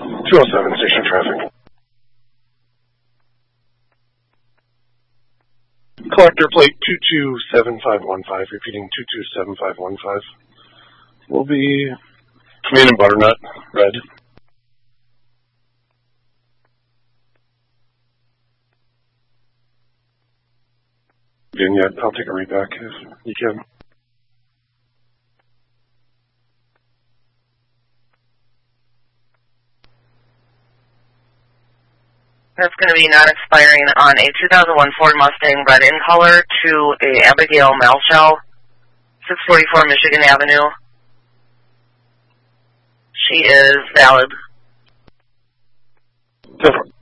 207, station traffic. Collector plate 227515, repeating 227515. Will be tomato and butternut, red. Vignette, I'll take a read back if you can. That's going to be non-expiring on a 2001 Ford Mustang red in color to a Abigail Malchow, 644 Michigan Avenue. She is valid.